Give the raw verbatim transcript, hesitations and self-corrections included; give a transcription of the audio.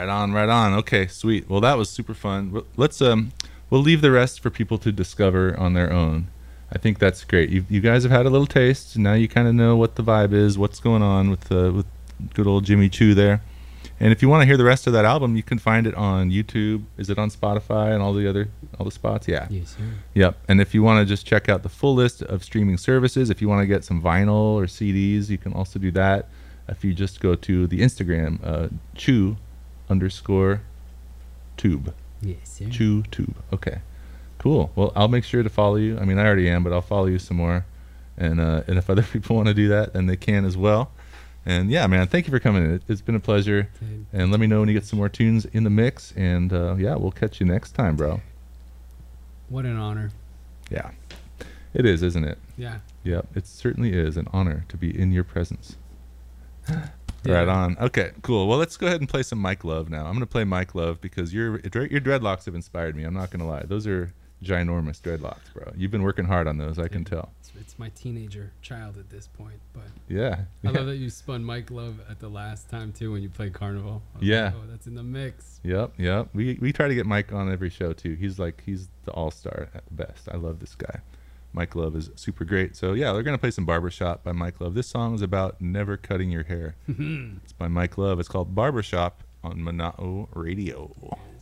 Right on, right on. Okay, sweet. Well, that was super fun. Well, Let's um, we'll leave the rest for people to discover on their own. I think that's great. You you guys have had a little taste. Now you kind of know what the vibe is, what's going on with uh, with good old Jimmy Choo there. And if you want to hear the rest of that album, you can find it on YouTube. Is it on Spotify and all the other all the spots? Yeah. Yes, sir. Yep. And if you want to just check out the full list of streaming services, if you want to get some vinyl or C Ds, you can also do that. If you just go to the Instagram, uh, Chew underscore tube. Yes, sir. Chew tube. Okay. Cool. Well, I'll make sure to follow you. I mean, I already am, but I'll follow you some more. And uh, and if other people want to do that, then they can as well. And yeah, man, thank you for coming in. It, it's been a pleasure. Same. And let me know when you get some more tunes in the mix. And uh, yeah, we'll catch you next time, bro. What an honor. Yeah. It is, isn't it? Yeah. Yep. It certainly is an honor to be in your presence. Yeah. Right on. Okay, cool. Well, let's go ahead and play some Mike Love now. I'm going to play Mike Love because your your dreadlocks have inspired me. I'm not going to lie. Those are ginormous dreadlocks, bro. You've been working hard on those, I can tell. It's, it's my teenager child at this point, but Yeah. I yeah. love that you spun Mike Love at the last time too when you played Carnival. I was Yeah. like, oh, that's in the mix. Yep, yep. We we try to get Mike on every show too. He's like he's the all-star at the best. I love this guy. Mike Love is super great. So yeah, we're gonna play some Barbershop by Mike Love. This song is about never cutting your hair. It's by Mike Love. It's called Barbershop on Mana'o Radio.